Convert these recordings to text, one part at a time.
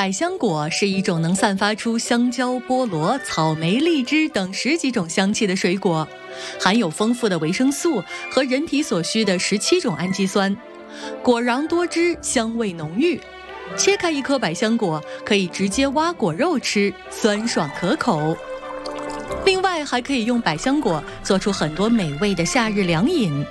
百香果是一种能散发出香蕉、菠萝、草莓、荔枝等10几种香气的水果，含有丰富的维生素和人体所需的17种氨基酸，果瓤多汁，香味浓郁。切开一颗百香果，可以直接挖果肉吃，酸爽可口。另外，还可以用百香果做出很多美味的夏日凉饮。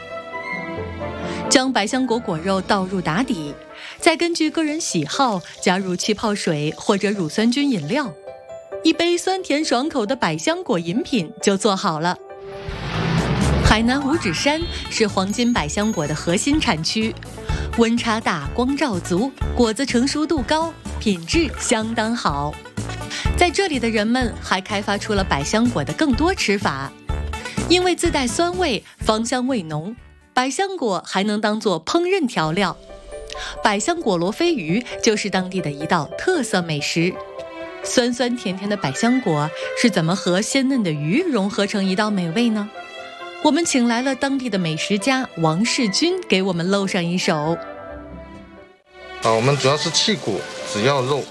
将百香果果肉倒入打底，再根据个人喜好加入气泡水或者乳酸菌饮料，一杯酸甜爽口的百香果饮品就做好了。海南五指山是黄金百香果的核心产区，温差大，光照足，果子成熟度高，品质相当好。在这里的人们还开发出了百香果的更多吃法，因为自带酸味，芳香味浓，百香果还能当作烹饪调料。百香果罗非鱼就是当地的一道特色美食。酸酸甜甜的百香果是怎么和鲜嫩的鱼融合成一道美味呢？我们请来了当地的美食家王世军给我们露上一手。 我们主要是去骨，只要肉。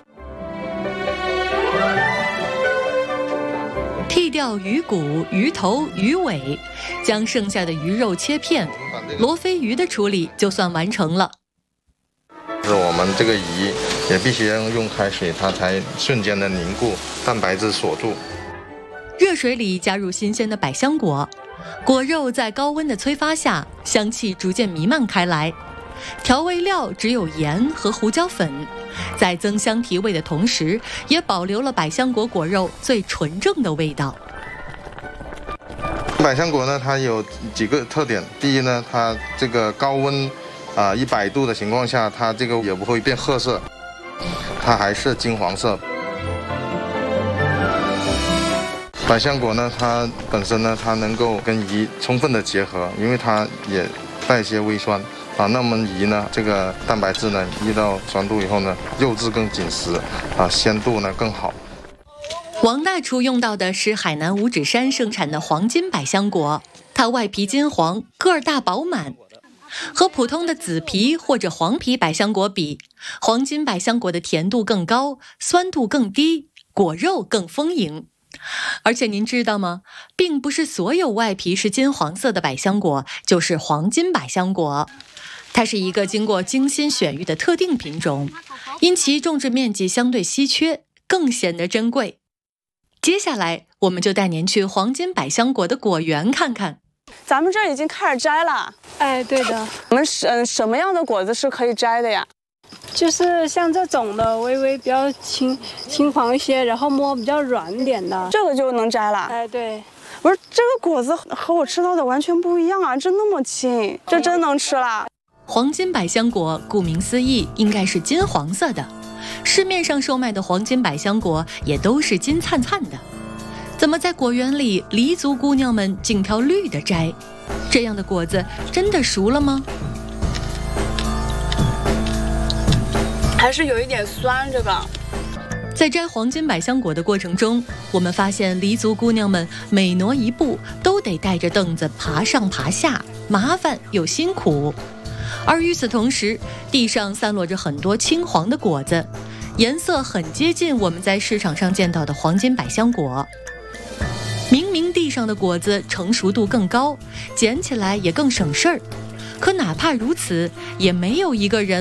剔掉鱼骨、鱼头、鱼尾，将剩下的鱼肉切片，罗非鱼的处理就算完成了。 是我们这个鱼也必须要用开水，它才瞬间的凝固，蛋白质锁住。 热水里加入新鲜的百香果，果肉在高温的催发下，香气逐渐弥漫开来。调味料只有盐和胡椒粉，在增香提味的同时，也保留了百香果果肉最纯正的味道。 百香果呢，它有几个特点。第一呢，它这个高温100度的情况下，它这个也不会变褐色，它还是金黄色。百香果呢，它本身呢，它能够跟鱼充分的结合，因为它也带一些微酸。那么鱼呢，这个蛋白质呢，遇到酸度以后呢，肉质更紧实，鲜度呢更好。 王大厨用到的是海南五指山盛产的黄金百香果，它外皮金黄，个儿大饱满。和普通的紫皮或者黄皮百香果比，黄金百香果的甜度更高，酸度更低，果肉更丰盈。而且您知道吗？并不是所有外皮是金黄色的百香果就是黄金百香果，它是一个经过精心选育的特定品种，因其种植面积相对稀缺，更显得珍贵。接下来，我们就带您去黄金百香果的果园看看。 咱们这儿已经开始摘了。 哎，对的。 我们什么样的果子是可以摘的呀？ 就是像这种的，微微比较青黄一些，然后摸比较软一点的， 这个就能摘了。 哎，对。 不是，这个果子和我吃到的完全不一样啊！这那么轻，这真能吃了。 黄金百香果顾名思义，应该是金黄色的。市面上售卖的黄金百香果也都是金灿灿的。怎么在果园里，黎族姑娘们竟挑绿的摘？这样的果子真的熟了吗？ 还是有一点酸，这个。 在摘黄金百香果的过程中，我们发现黎族姑娘们每挪一步都得带着凳子爬上爬下，麻烦又辛苦。而与此同时，地上散落着很多青黄的果子，颜色很接近我们在市场上见到的黄金百香果。明明地上的果子成熟度更高，捡起来也更省事儿，可哪怕如此，也没有一个人